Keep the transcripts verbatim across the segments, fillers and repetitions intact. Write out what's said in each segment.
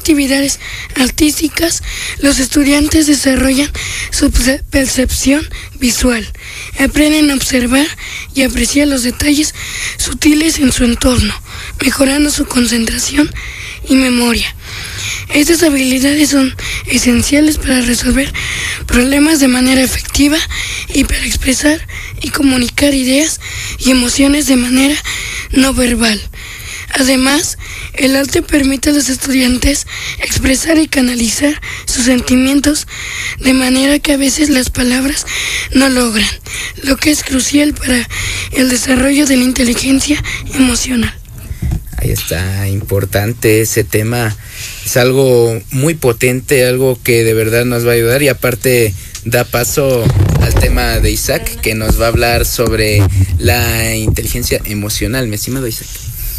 actividades artísticas, los estudiantes desarrollan su percepción visual, aprenden a observar y apreciar los detalles sutiles en su entorno, mejorando su concentración y memoria. Estas habilidades son esenciales para resolver problemas de manera efectiva y para expresar y comunicar ideas y emociones de manera no verbal. Además, el arte permite a los estudiantes expresar y canalizar sus sentimientos de manera que a veces las palabras no logran, lo que es crucial para el desarrollo de la inteligencia emocional. Ahí está, importante ese tema, es algo muy potente, algo que de verdad nos va a ayudar y aparte da paso al tema de Isaac, que nos va a hablar sobre la inteligencia emocional, mi estimado Isaac.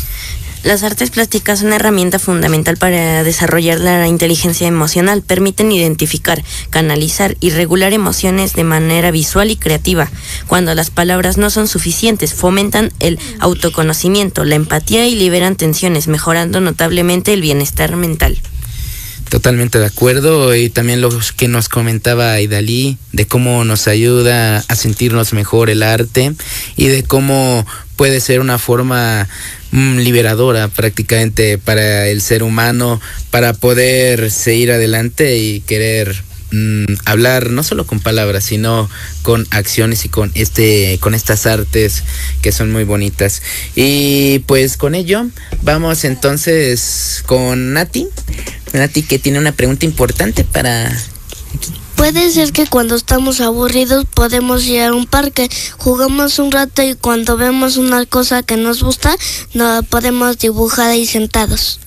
Las artes plásticas son una herramienta fundamental para desarrollar la inteligencia emocional. Permiten identificar, canalizar y regular emociones de manera visual y creativa. Cuando las palabras no son suficientes, fomentan el autoconocimiento, la empatía y liberan tensiones, mejorando notablemente el bienestar mental. Totalmente de acuerdo, y también lo que nos comentaba Aidalí, de cómo nos ayuda a sentirnos mejor el arte y de cómo puede ser una forma mmm, liberadora prácticamente para el ser humano, para poder seguir adelante y querer mmm, hablar no solo con palabras, sino con acciones y con este, con estas artes que son muy bonitas. Y pues con ello vamos entonces con Nati. Nati, que tiene una pregunta importante para... Puede ser que cuando estamos aburridos podemos ir a un parque, jugamos un rato y cuando vemos una cosa que nos gusta, nos podemos dibujar ahí sentados.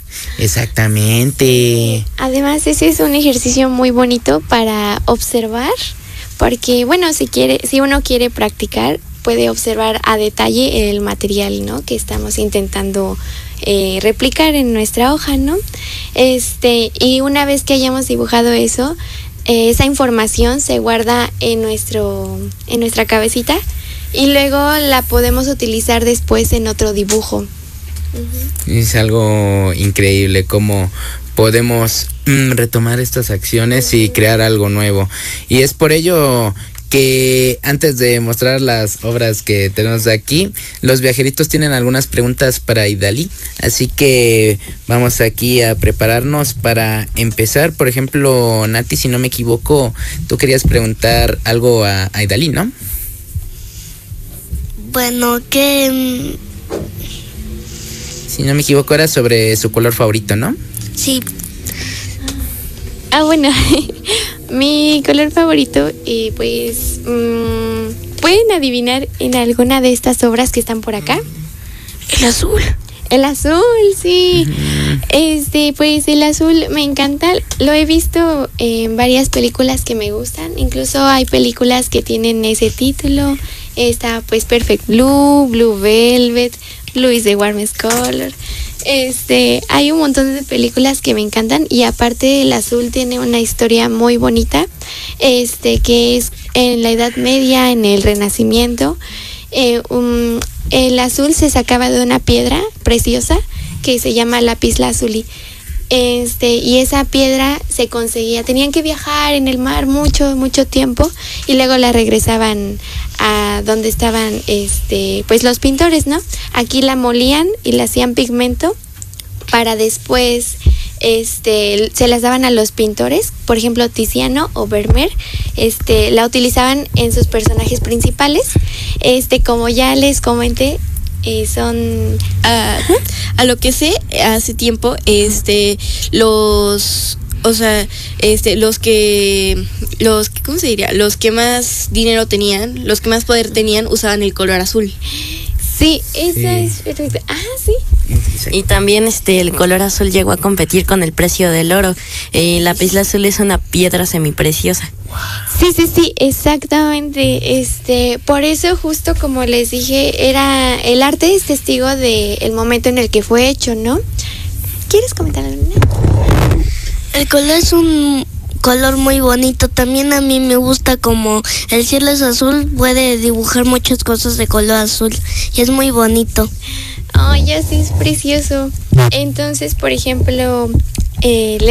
Exactamente. Además, ese es un ejercicio muy bonito para observar, porque bueno, si quiere, si uno quiere practicar, puede observar a detalle el material, ¿no?, que estamos intentando eh, replicar en nuestra hoja, ¿no? Este, y una vez que hayamos dibujado eso, eh, esa información se guarda en nuestro, en nuestra cabecita y luego la podemos utilizar después en otro dibujo. Uh-huh. Es algo increíble cómo podemos mm, retomar estas acciones y crear algo nuevo. Y es por ello que antes de mostrar las obras que tenemos aquí, los viajeritos tienen algunas preguntas para Aidalí, así que vamos aquí a prepararnos para empezar. Por ejemplo, Nati, si no me equivoco, tú querías preguntar algo a Aidalí, ¿no? Bueno, que... Si no me equivoco era sobre su color favorito, ¿no? Sí. Ah, bueno, mi color favorito, eh, pues, mmm, ¿pueden adivinar en alguna de estas obras que están por acá? El azul. El azul, sí. Uh-huh. Este, pues el azul me encanta, lo he visto en varias películas que me gustan, incluso hay películas que tienen ese título. Está pues Perfect Blue, Blue Velvet, Blue is the warmest color. Este, hay un montón de películas que me encantan y aparte el azul tiene una historia muy bonita, este, que es en la Edad Media, en el Renacimiento. Eh, um, el azul se sacaba de una piedra preciosa que se llama lapislázuli. Este, y esa piedra se conseguía, tenían que viajar en el mar mucho, mucho tiempo y luego la regresaban a donde estaban este, pues los pintores, ¿no? Aquí la molían y la hacían pigmento para después este, se las daban a los pintores, por ejemplo Tiziano o Vermeer, este, la utilizaban en sus personajes principales. Este, como ya les comenté, Eh, son a, a lo que sé hace tiempo, este los o sea este los que los ¿cómo se diría? Los que más dinero tenían, los que más poder tenían, usaban el color azul. Sí, esa sí. es perfecta. Ah, sí. Y también este el color azul llegó a competir con el precio del oro. Eh, la lapislázuli es una piedra semipreciosa. Sí, sí, sí, exactamente. Este, por eso justo como les dije, era el arte es testigo de el momento en el que fue hecho, ¿no? ¿Quieres comentar algo? El color es un color muy bonito. También a mí me gusta, como el cielo es azul, puede dibujar muchas cosas de color azul y es muy bonito. Ay, oh, ya sí, es precioso. Entonces, por ejemplo, eh,